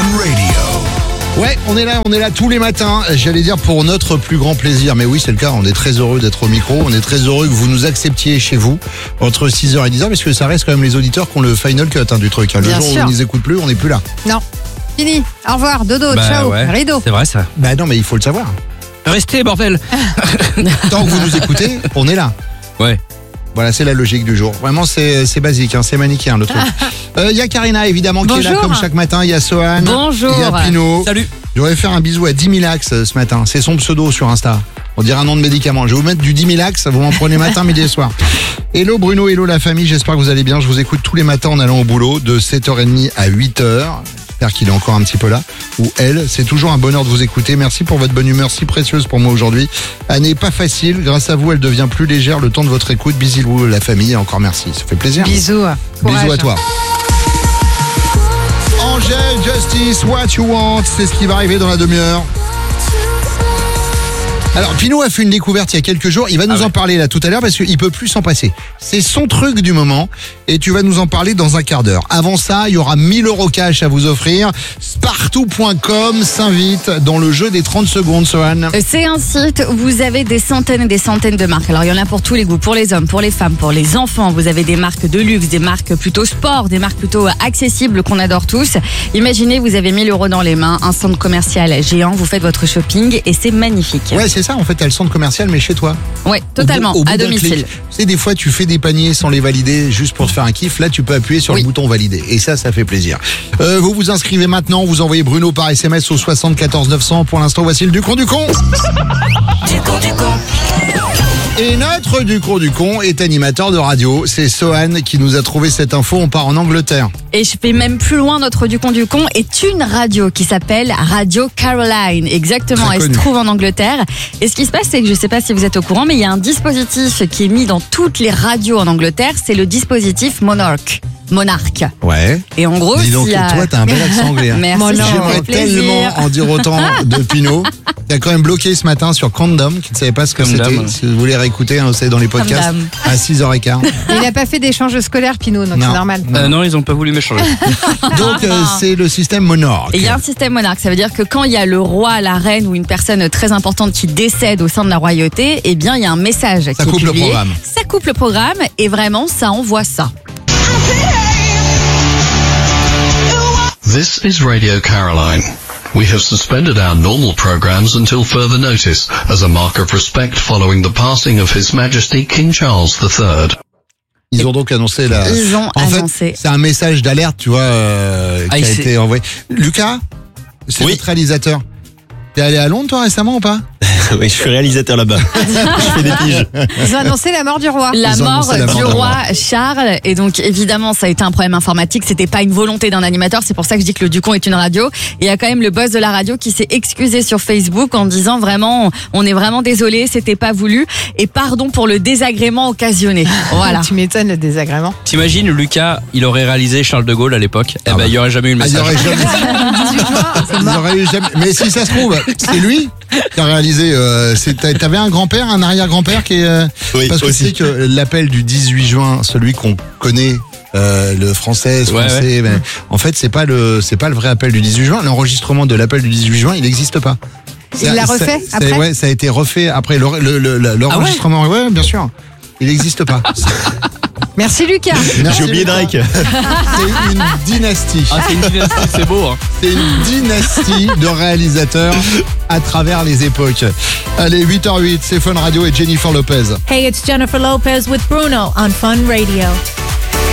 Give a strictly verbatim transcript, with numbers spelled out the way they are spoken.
Radio. Ouais, on est là, on est là tous les matins, j'allais dire pour notre plus grand plaisir, mais oui c'est le cas, on est très heureux d'être au micro, on est très heureux que vous nous acceptiez chez vous entre six heures et dix heures, parce que ça reste quand même les auditeurs qui ont le final cut hein, du truc, le Bien jour sûr. où on les écoute plus, on n'est plus là. Non. Fini. Au revoir. Dodo. Bah ciao. ouais, Rideau. C'est vrai ça. Bah non mais il faut le savoir, Restez bordel. tant que vous nous écoutez, on est là. Ouais. Voilà, c'est la logique du jour. Vraiment, c'est, c'est basique, hein, c'est manichéen le truc. Il euh, y a Karina, évidemment, qui est là Bonjour. comme chaque matin. Il y a Sohan. Bonjour. Il y a Pino. Salut. Je voudrais faire un bisou à Dimilax euh, ce matin. C'est son pseudo sur Insta. On dirait un nom de médicament. Je vais vous mettre du Dimilax. Vous m'en prenez matin, midi et soir. Hello Bruno, hello la famille. J'espère que vous allez bien. Je vous écoute tous les matins en allant au boulot de sept heures trente à huit heures. J'espère qu'il est encore un petit peu là. Ou elle. C'est toujours un bonheur de vous écouter. Merci pour votre bonne humeur si précieuse pour moi aujourd'hui. Année pas facile. Grâce à vous, elle devient plus légère le temps de votre écoute. Bisous la famille. Et encore merci. Ça fait plaisir. Bisous. Courage. Bisous à toi. Angèle, Justice, What You Want, c'est ce qui va arriver dans la demi-heure. Alors, Pino a fait une découverte il y a quelques jours. Il va nous Ah ouais. en parler là tout à l'heure parce qu'il peut plus s'en passer. C'est son truc du moment et tu vas nous en parler dans un quart d'heure. Avant ça, il y aura mille euros cash à vous offrir. Spartou point com s'invite dans le jeu des trente secondes, Sohan. C'est un site où vous avez des centaines et des centaines de marques. Alors il y en a pour tous les goûts, pour les hommes, pour les femmes, pour les enfants. Vous avez des marques de luxe, des marques plutôt sport, des marques plutôt accessibles qu'on adore tous. Imaginez, vous avez mille euros dans les mains, un centre commercial géant, vous faites votre shopping et c'est magnifique. Ouais, c'est ça. En fait, t'as le centre commercial, mais chez toi. Ouais, totalement, Au bout- au bout à d'un domicile. clic. Tu sais, des fois, tu fais des paniers sans les valider juste pour te faire un kiff. Là, tu peux appuyer sur Oui. le bouton valider. Et ça, ça fait plaisir. Euh, vous vous inscrivez maintenant. Vous envoyez Bruno par S M S au soixante-quatorze neuf cents. Pour l'instant, voici le Ducon du con. Et notre Ducon du con est animateur de radio. C'est Sohan qui nous a trouvé cette info. On part en Angleterre. Et je vais même plus loin, notre Ducon du con est une radio qui s'appelle Radio Caroline. Exactement, Très elle se connue. trouve en Angleterre. Et ce qui se passe, c'est que je ne sais pas si vous êtes au courant, mais il y a un dispositif qui est mis dans toutes les radios en Angleterre, c'est le dispositif Monarch. Monarch. Ouais. Et en gros, Dis donc, s'il y a... toi, t'as un bel accent anglais. hein. Merci, ça J'aimerais fait plaisir. tellement en dire autant de Pino. Il a quand même bloqué ce matin sur Condom, qui ne savait pas ce que Condom. c'était. Si vous voulez réécouter, hein, c'est dans les podcasts Condom. à six heures quinze. Il n'a pas fait d'échange scolaire, Pinot, donc Non. c'est normal. Euh, non, ils ont pas voulu m'échanger. Donc euh, c'est le système Monarch. Et il y a un système monarque, ça veut dire que quand il y a le roi, la reine ou une personne très importante qui décède au sein de la royauté, eh bien il y a un message qui est coupe le publié. programme. Ça coupe le programme et vraiment ça envoie ça. This is Radio Caroline. We have suspended our normal programs until further notice as a mark of respect following the passing of His Majesty King Charles the third. Ils ont donc annoncé la. Ils ont en annoncé. fait, c'est un message d'alerte, tu vois, euh, Ah, qui a il s'est- été envoyé. Lucas, c'est Oui. notre réalisateur. T'es allé à Londres toi récemment ou pas? Oui, je suis réalisateur là-bas. Je fais des piges. Ils ont annoncé la mort du roi. La Ils ont mort annoncé la du mort d'un roi Charles, et donc évidemment ça a été un problème informatique, c'était pas une volonté d'un animateur, c'est pour ça que je dis que le Ducon est une radio. Et il y a quand même le boss de la radio qui s'est excusé sur Facebook en disant vraiment, on est vraiment désolé, c'était pas voulu, et pardon pour le désagrément occasionné. Voilà. Tu m'étonnes le désagrément. T'imagines, Lucas, il aurait réalisé Charles de Gaulle à l'époque. Eh Ah ben, bah. il y aurait jamais eu le Ah, il y message. aurait jamais. il y aurait eu jamais. Mais si ça se trouve, c'est lui qui a réalisé. Euh, c'est- T'avais un grand-père, un arrière-grand-père qui est. euh, Oui, parce que aussi. c'est que l'appel du dix-huit juin, celui qu'on connaît. Euh, le français, Ouais, français, mais en fait c'est pas le c'est pas le vrai appel du dix-huit juin. L'enregistrement de l'appel du dix-huit juin, il n'existe pas. Il l'a refait ça, après Ouais, ça a été refait après le- le- le- le- l'enregistrement. ouais, bien sûr. Il n'existe pas. Merci Lucas. Merci, J'ai oublié Lucas. Drake. C'est une dynastie. Ah, c'est une dynastie, c'est beau. Hein. C'est une dynastie de réalisateurs à travers les époques. Allez, huit heures huit, c'est Fun Radio et Jennifer Lopez. Hey, it's Jennifer Lopez with Bruno on Fun Radio.